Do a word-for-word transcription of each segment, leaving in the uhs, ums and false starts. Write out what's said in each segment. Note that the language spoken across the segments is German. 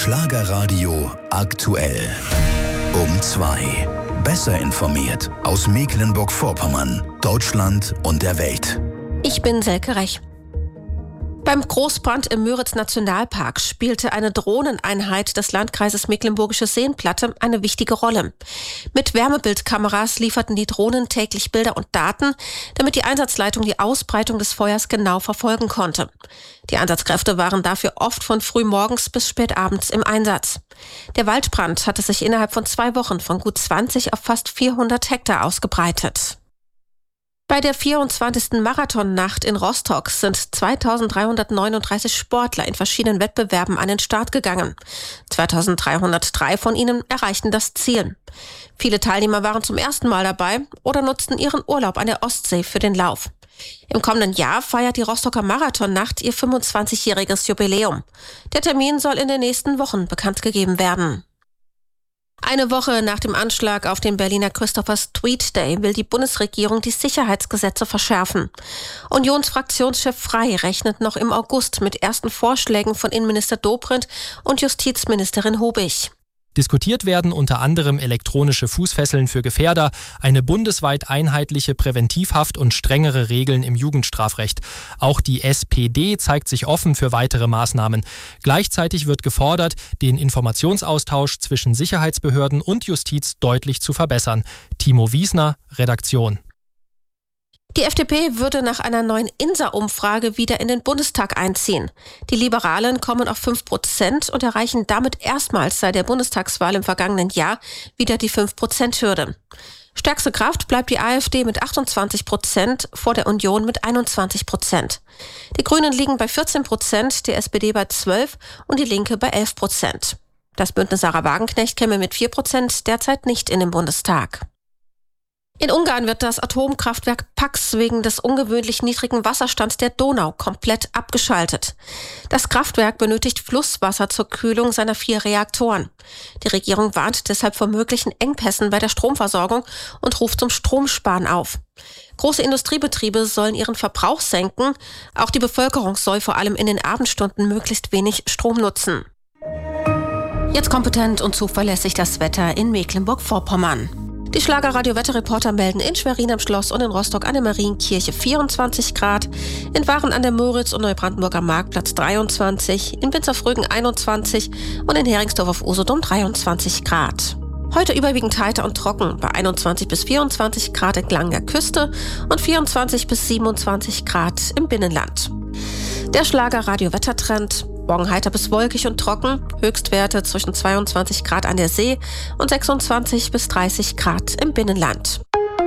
Schlagerradio aktuell. Um zwei. Besser informiert aus Mecklenburg-Vorpommern, Deutschland und der Welt. Ich bin Selke Rech. Beim Großbrand im Müritz-Nationalpark spielte eine Drohneneinheit des Landkreises Mecklenburgische Seenplatte eine wichtige Rolle. Mit Wärmebildkameras lieferten die Drohnen täglich Bilder und Daten, damit die Einsatzleitung die Ausbreitung des Feuers genau verfolgen konnte. Die Einsatzkräfte waren dafür oft von frühmorgens bis spät abends im Einsatz. Der Waldbrand hatte sich innerhalb von zwei Wochen von gut zwanzig auf fast vierhundert Hektar ausgebreitet. Bei der vierundzwanzigsten Marathonnacht in Rostock sind zweitausenddreihundertneununddreißig Sportler in verschiedenen Wettbewerben an den Start gegangen. zweitausenddreihundertdrei von ihnen erreichten das Ziel. Viele Teilnehmer waren zum ersten Mal dabei oder nutzten ihren Urlaub an der Ostsee für den Lauf. Im kommenden Jahr feiert die Rostocker Marathonnacht ihr fünfundzwanzigjähriges Jubiläum. Der Termin soll in den nächsten Wochen bekannt gegeben werden. Eine Woche nach dem Anschlag auf den Berliner Christopher Street Day will die Bundesregierung die Sicherheitsgesetze verschärfen. Unionsfraktionschef Frey rechnet noch im August mit ersten Vorschlägen von Innenminister Dobrindt und Justizministerin Hobig. Diskutiert werden unter anderem elektronische Fußfesseln für Gefährder, eine bundesweit einheitliche Präventivhaft und strengere Regeln im Jugendstrafrecht. Auch die S P D zeigt sich offen für weitere Maßnahmen. Gleichzeitig wird gefordert, den Informationsaustausch zwischen Sicherheitsbehörden und Justiz deutlich zu verbessern. Timo Wiesner, Redaktion. Die F D P würde nach einer neuen INSA-Umfrage wieder in den Bundestag einziehen. Die Liberalen kommen auf fünf Prozent und erreichen damit erstmals seit der Bundestagswahl im vergangenen Jahr wieder die fünf Prozent Hürde. Stärkste Kraft bleibt die AfD mit achtundzwanzig Prozent, vor der Union mit einundzwanzig Prozent. Die Grünen liegen bei vierzehn Prozent, die S P D bei zwölf und die Linke bei elf Prozent. Das Bündnis Sarah Wagenknecht käme mit vier Prozent derzeit nicht in den Bundestag. In Ungarn wird das Atomkraftwerk Paks wegen des ungewöhnlich niedrigen Wasserstands der Donau komplett abgeschaltet. Das Kraftwerk benötigt Flusswasser zur Kühlung seiner vier Reaktoren. Die Regierung warnt deshalb vor möglichen Engpässen bei der Stromversorgung und ruft zum Stromsparen auf. Große Industriebetriebe sollen ihren Verbrauch senken. Auch die Bevölkerung soll vor allem in den Abendstunden möglichst wenig Strom nutzen. Jetzt kompetent und zuverlässig das Wetter in Mecklenburg-Vorpommern. Die Schlagerradio-Wetterreporter melden in Schwerin am Schloss und in Rostock an der Marienkirche vierundzwanzig Grad, in Waren an der Moritz und Neubrandenburg am Marktplatz dreiundzwanzig, in Winzerfrögen einundzwanzig und in Heringsdorf auf Usedom dreiundzwanzig Grad. Heute überwiegend heiter und trocken, bei einundzwanzig bis vierundzwanzig Grad entlang der Küste und vierundzwanzig bis siebenundzwanzig Grad im Binnenland. Der Schlagerradio-Wettertrend: morgen heiter bis wolkig und trocken, Höchstwerte zwischen zweiundzwanzig Grad an der See und sechsundzwanzig bis dreißig Grad im Binnenland.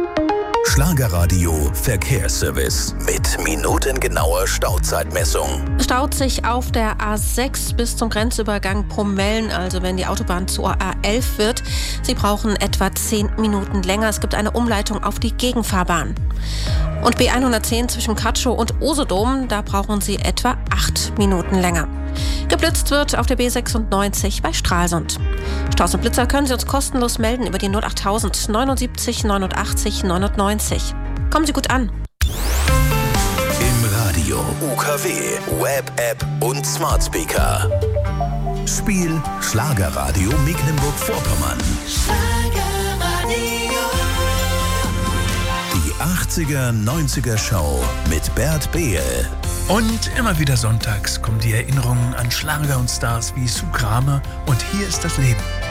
Schlagerradio Verkehrsservice mit minutengenauer Stauzeitmessung. Staut sich auf der A sechs bis zum Grenzübergang Promellen, also wenn die Autobahn zur A elf wird. Sie brauchen etwa zehn Minuten länger. Es gibt eine Umleitung auf die Gegenfahrbahn. Und B hundertzehn zwischen Katschow und Usedom, da brauchen Sie etwa acht Minuten länger. Geblitzt wird auf der B sechsundneunzig bei Stralsund. Staus und Blitzer können Sie uns kostenlos melden über die null achttausend neunundsiebzig neunundachtzig neunundneunzig. Kommen Sie gut an. Im Radio, U K W, Web, App und Smart Speaker. Spiel Schlagerradio Mecklenburg-Vorpommern. Schlagerradio. Die achtziger, neunziger Show mit Bert Behl. Und immer wieder sonntags kommen die Erinnerungen an Schlager und Stars wie Sue Kramer und Hier ist das Leben.